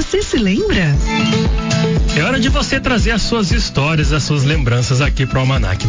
Você se lembra? É hora de você trazer as suas histórias, as suas lembranças aqui pro Almanac.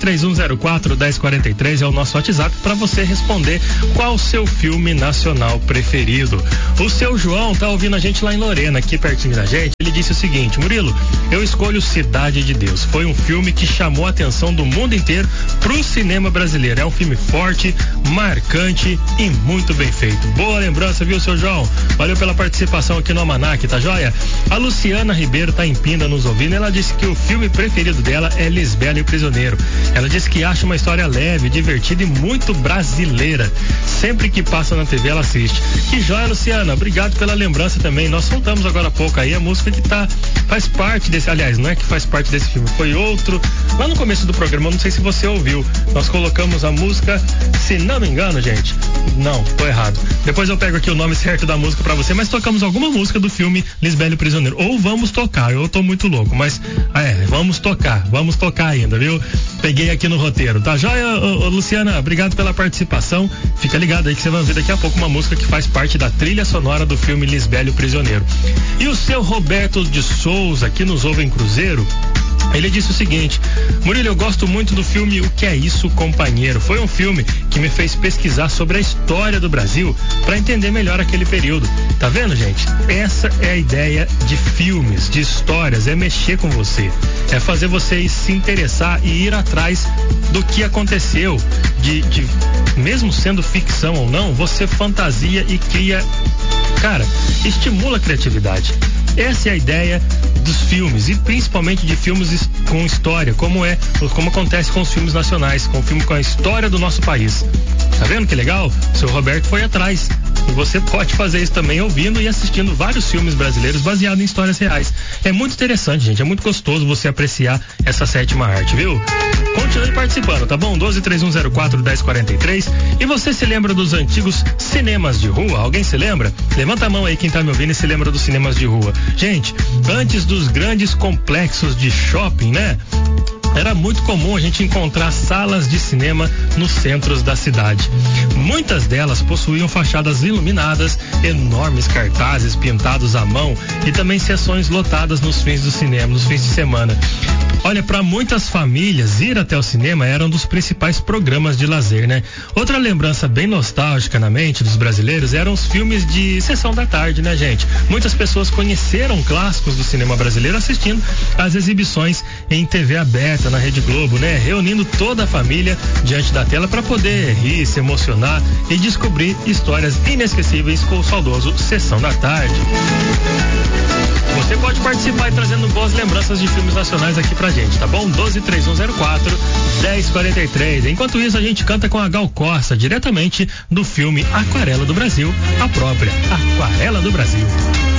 1231041043 é o nosso WhatsApp para você responder qual o seu filme nacional preferido. O seu João tá ouvindo a gente lá em Lorena, aqui pertinho da gente. Ele disse o seguinte: Murilo, eu escolho Cidade de Deus. Foi um filme que chamou a atenção do mundo inteiro pro cinema brasileiro. É um filme forte, marcante e muito bem feito. Boa lembrança, viu, seu João? Valeu pela participação aqui no Almanac, tá joia? A Luciana Ribeiro tá em Pinda nos ouvindo. Ela disse que o filme preferido dela é Lisbela e o Prisioneiro. Ela disse que acha uma história leve, divertida e muito brasileira. Sempre que passa na TV ela assiste. Que joia, Luciana, obrigado pela lembrança também. Nós soltamos agora há pouco aí a música que faz parte desse, aliás, não é que faz parte desse filme, foi outro, lá no começo do programa, não sei se você ouviu, nós colocamos a música, se não me engano, gente, não, tô errado, depois eu pego aqui o nome certo da música pra você, mas tocamos alguma música do filme Lisbela e o Prisioneiro, ou vamos tocar, eu tô muito louco, mas vamos tocar ainda, viu? Peguei aqui no roteiro, tá joia, Luciana, obrigado pela participação, fica ligado aí que você vai ver daqui a pouco uma música que faz parte da trilha sonora do filme Lisbela e o Prisioneiro. E o seu Roberto de Souza, que nos ouve em Cruzeiro, ele disse o seguinte: Murilo, eu gosto muito do filme O Que É Isso, Companheiro. Foi um filme que me fez pesquisar sobre a história do Brasil para entender melhor aquele período. Tá vendo, gente? Essa é a ideia de filmes, de histórias, é mexer com você, é fazer você se interessar e ir atrás do que aconteceu, mesmo sendo ficção ou não, você fantasia e cria, cara, estimula a criatividade. Essa é a ideia dos filmes, e principalmente de filmes com história, como acontece com os filmes nacionais, com a história do nosso país. Tá vendo que legal? O seu Roberto foi atrás. E você pode fazer isso também ouvindo e assistindo vários filmes brasileiros baseados em histórias reais. É muito interessante, gente. É muito gostoso você apreciar essa sétima arte, viu? Continue participando, tá bom? 1231041043. E você se lembra dos antigos cinemas de rua? Alguém se lembra? Levanta a mão aí quem tá me ouvindo e se lembra dos cinemas de rua. Gente, antes dos grandes complexos de shopping, né? Era muito comum a gente encontrar salas de cinema nos centros da cidade. Muitas delas possuíam fachadas iluminadas, enormes cartazes pintados à mão e também sessões lotadas nos fins de semana. Olha, para muitas famílias, ir até o cinema era um dos principais programas de lazer, né? Outra lembrança bem nostálgica na mente dos brasileiros eram os filmes de sessão da tarde, né, gente? Muitas pessoas conheceram clássicos do cinema brasileiro assistindo às exibições em TV aberta, na Rede Globo, né? Reunindo toda a família diante da tela para poder rir, se emocionar e descobrir histórias inesquecíveis com o saudoso Sessão da Tarde. Você pode participar e trazendo boas lembranças de filmes nacionais aqui pra gente, tá bom? 1231041043. Enquanto isso, a gente canta com a Gal Costa, diretamente do filme Aquarela do Brasil, a própria Aquarela do Brasil.